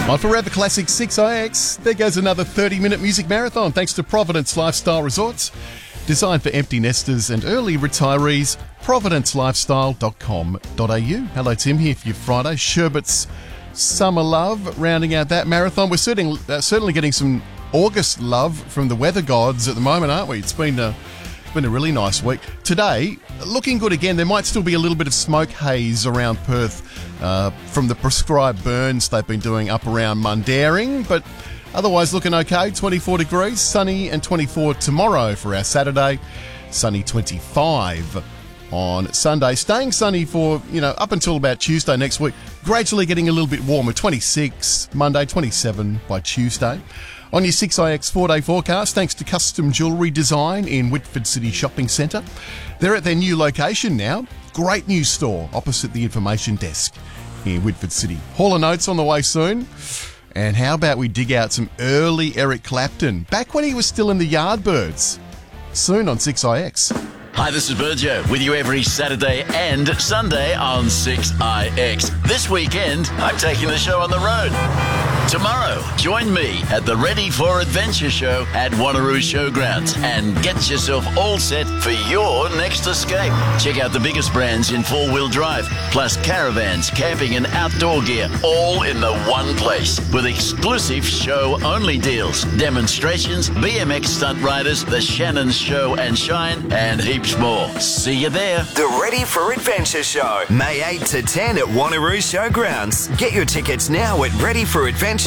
On Forever Classic 6IX, there goes another 30-minute music marathon thanks to Providence Lifestyle Resorts. Designed for empty nesters and early retirees, providencelifestyle.com.au. Hello, Tim, here for your Friday. Sherbet's Summer Love, rounding out that marathon. We're certainly getting some August love from the weather gods at the moment, aren't we? It's been a really nice week. Today, looking good again. There might still be a little bit of smoke haze around Perth from the prescribed burns they've been doing up around Mundaring, but otherwise looking okay. 24 degrees, sunny, and 24 tomorrow for our Saturday. Sunny 25 on Sunday. Staying sunny for, up until about Tuesday next week. Gradually getting a little bit warmer. 26 Monday, 27 by Tuesday. On your 6IX 4-day forecast, thanks to Custom Jewellery Design in Whitford City Shopping Centre. They're at their new location now. Great new store opposite the information desk in Whitford City. Hall & Oates on the way soon. And how about we dig out some early Eric Clapton, back when he was still in the Yardbirds. Soon on 6IX. Hi, this is Burjo with you every Saturday and Sunday on 6IX. This weekend, I'm taking the show on the road. Tomorrow, join me at the Ready for Adventure show at Wanneroo Showgrounds and get yourself all set for your next escape. Check out the biggest brands in four-wheel drive, plus caravans, camping and outdoor gear, all in the one place with exclusive show-only deals, demonstrations, BMX stunt riders, the Shannon's Show and Shine, and heaps more. See you there. The Ready for Adventure show, May 8 to 10 at Wanneroo Showgrounds. Get your tickets now at readyforadventure.com.au.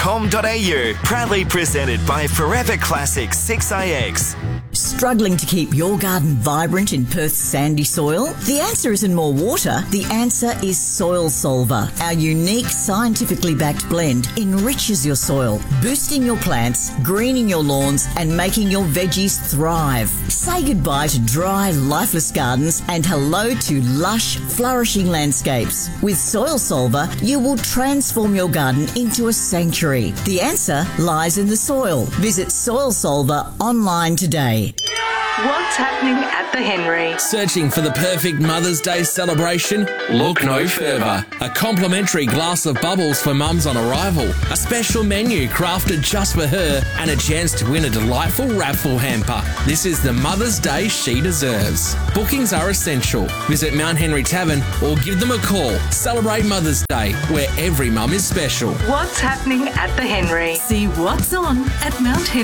Proudly presented by Forever Classic 6IX. Struggling to keep your garden vibrant in Perth's sandy soil? The answer isn't more water. The answer is Soil Solver. Our unique, scientifically backed blend enriches your soil, boosting your plants, greening your lawns, and making your veggies thrive. Say goodbye to dry, lifeless gardens and hello to lush, flourishing landscapes. With Soil Solver, you will transform your garden into a sanctuary. The answer lies in the soil. Visit Soil Solver online today. What's happening at the Henry? Searching for the perfect Mother's Day celebration? Look no further. A complimentary glass of bubbles for mums on arrival, a special menu crafted just for her, and a chance to win a delightful raffle hamper. This is the Mother's Day she deserves. Bookings are essential. Visit Mount Henry Tavern or give them a call. Celebrate Mother's Day, where every mum is special. What's happening at the Henry? See what's on at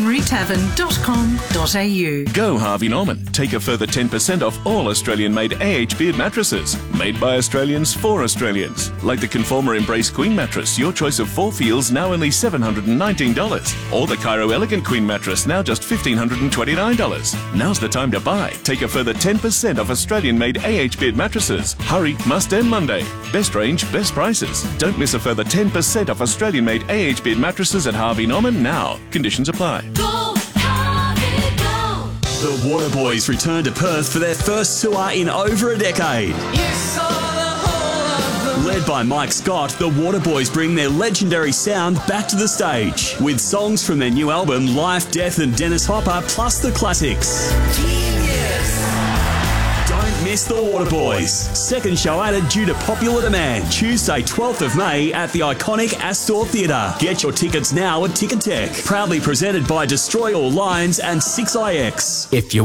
mounthenrytavern.com.au. Go Harvey Norman. Take a further 10% off all Australian-made AH Beard mattresses. Made by Australians for Australians. Like the Conformer Embrace Queen mattress, your choice of 4 feels, now only $719. Or the Cairo Elegant Queen mattress, now just $1,529. Now's the time to buy. Take a further 10% off Australian-made AH Beard mattresses. Hurry, must end Monday. Best range, best prices. Don't miss a further 10% off Australian-made AH Beard mattresses at Harvey Norman now. Conditions apply. The Waterboys return to Perth for their first tour in over a decade. Led by Mike Scott, the Waterboys bring their legendary sound back to the stage with songs from their new album Life, Death and Dennis Hopper, plus the classics. Don't miss the Waterboys. Second show added due to popular demand. Tuesday, 12th of May at the iconic Astor Theatre. Get your tickets now at Ticketek. Proudly presented by Destroy All Lines and 6IX. If you